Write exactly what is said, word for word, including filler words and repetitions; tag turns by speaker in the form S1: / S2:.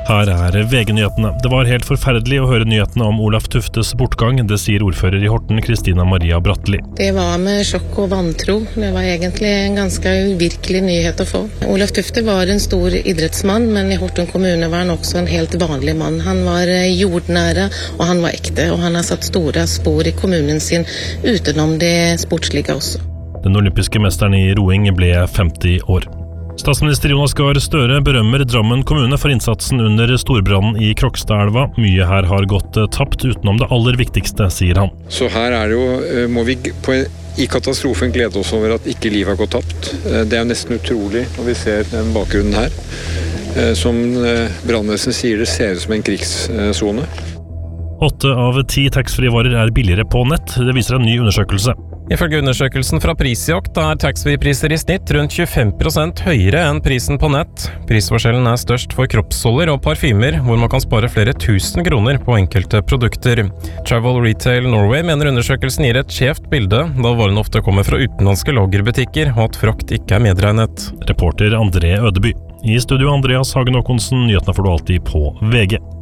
S1: Her er V G-nyhetene. Det var helt forferdelig å høre nyhetene om Olaf Tuftes bortgang, det sier ordfører i Horten, Kristina Maria Bratteli.
S2: Det var med sjokk og vantro. Det var egentlig en ganske uvirkelig nyhet å få. Olaf Tufte var en stor idrettsmann, men i Horten kommune var han også en helt vanlig mann. Han var jordnære, og han var ekte, og han har satt store spor i kommunen sin utenom det sportslige også.
S1: Den olympiske mesteren i roing ble femti år. Statsminister Jonas Gahr Støre berømmer Drammen kommune for innsatsen under storbrannen i Krokstadelva. Mye her har gått tapt utenom det aller viktigste, sier han.
S3: Så her er det jo, må vi på, i katastrofen glede oss over at ikke livet har gått tapt. Det er nesten utrolig når vi ser den bakgrunnen her. Som brannvesenet sier, det ser ut som en krigszone.
S1: Åtte av ti taxfree-varer er billigere på nett. Det viser en ny undersøkelse.
S4: Ifølge undersøkelsen fra Prisjakt er taxfree-priser i snitt rundt tjuefem prosent høyere enn prisen på nett. Prisforskjellen er størst for kroppsholder og parfymer, hvor man kan spare flere tusen kroner på enkelte produkter. Travel Retail Norway mener undersøkelsen gir et skjevt bilde, da varene ofte kommer fra utenlandske lagerbutikker, og at frakt ikke er medregnet.
S1: Reporter André Ødeby. I studio Andreas Hagen Håkonsen, nyhetene får du alltid på V G.